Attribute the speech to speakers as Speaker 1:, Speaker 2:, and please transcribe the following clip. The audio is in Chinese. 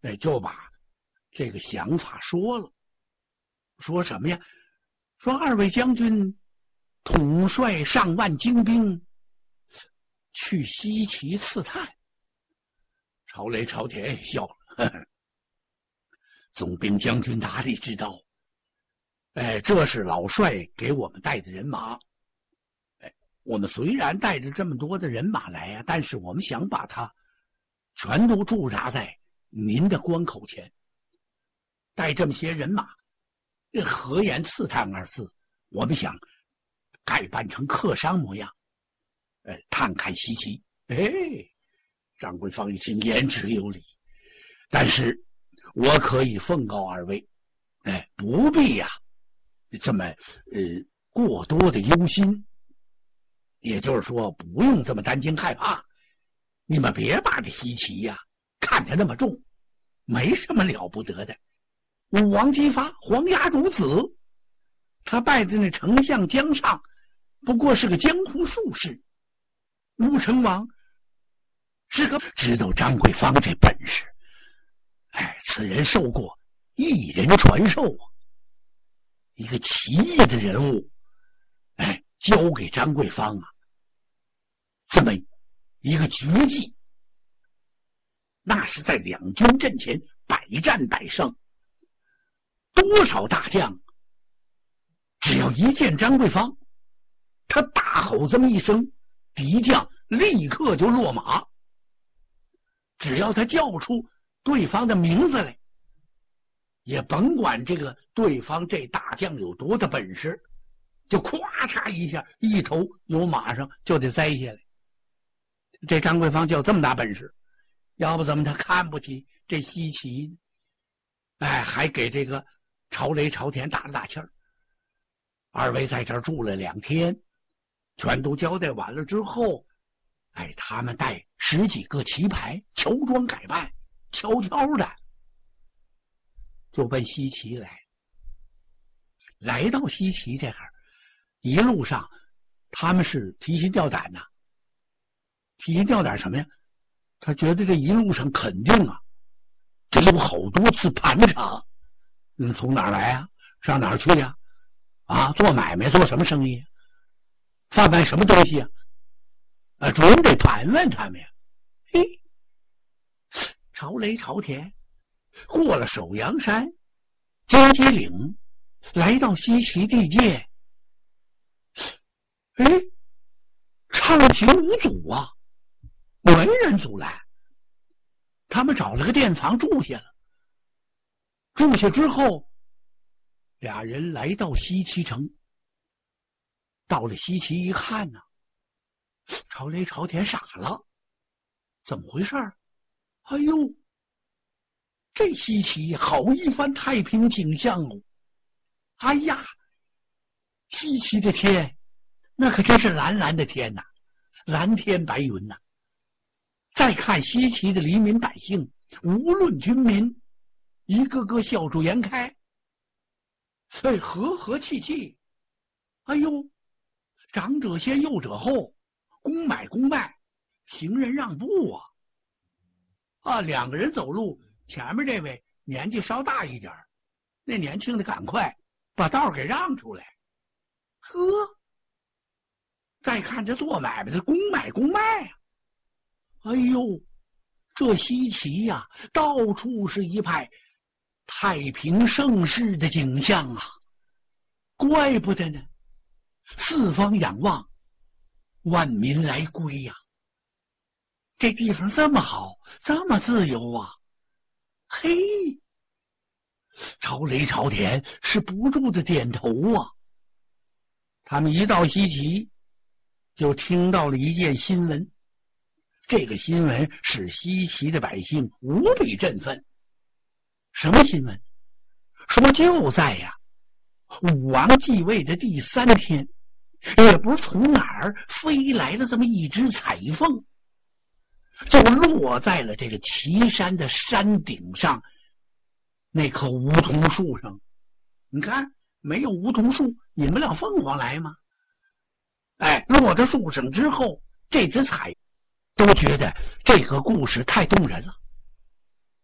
Speaker 1: 就把这个想法说了。说什么呀？说二位将军统帅上万精兵去西岐刺探。朝雷朝田笑了，呵呵，总兵将军哪里知道？这是老帅给我们带的人马。我们虽然带着这么多的人马来呀，但是我们想把它全都驻扎在您的关口前，带这么些人马，何言刺探二字？我们想改扮成客商模样，探看西岐。张桂芳一听言之有理，但是我可以奉告二位，不必呀，这么过多的忧心。也就是说，不用这么担惊害怕。你们别把这西岐呀看得那么重，没什么了不得的。武王姬发，皇家主子，他拜的那丞相姜尚，不过是个江湖术士。吴成王是个知道张桂芳这本事，此人受过一人传授啊，一个奇异的人物，交给张桂芳啊，这么一个绝技，那是在两军阵前百战百胜。多少大将只要一见张桂芳，他大吼这么一声，敌将立刻就落马。只要他叫出对方的名字来，也甭管这个对方这大将有多大本事，就咵嚓一下，一头由马上就得栽下来。这张桂芳就有这么大本事，要不怎么他看不起这西岐呢？还给这个朝雷朝田打了打气儿。二位在这儿住了2天，全都交代完了之后，他们带10几个旗牌，乔装改扮，悄悄的就奔西岐来。来到西岐这儿，一路上他们是提心吊胆呐。提心吊胆什么呀？他觉得这一路上肯定啊，得有好多次盘查。从哪儿来啊？上哪儿去呀？做买卖做什么生意？贩卖什么东西啊？准得盘问他们呀。朝雷朝田过了首阳山、阶阶岭，来到西岐地界，畅行无阻啊，没人阻拦。他们找了个店房住下了。住下之后，俩人来到西岐城。到了西岐一看呢，朝雷朝田傻了，怎么回事？这西岐好一番太平景象哦！西岐的天那可真是蓝蓝的天呐，蓝天白云呐。再看西岐的黎民百姓，无论军民，一个个笑逐颜开，和和气气。长者先，幼者后，公买公卖，行人让步两个人走路，前面这位年纪稍大一点，那年轻的赶快把道给让出来。再看这做买卖的，公买公卖这西岐呀，到处是一派太平盛世的景象啊！怪不得呢，四方仰望，万民来归呀！这地方这么好，这么自由啊！朝雷朝田是不住的点头啊。他们一到西岐，就听到了一件新闻。这个新闻使西岐的百姓无比振奋。什么新闻？说就在武王继位的第3天，也不是从哪儿飞来了这么一只彩凤，就落在了这个岐山的山顶上那棵梧桐树上。你看，没有梧桐树引不了凤凰来吗？落到树上之后，这只彩都觉得这个故事太动人了，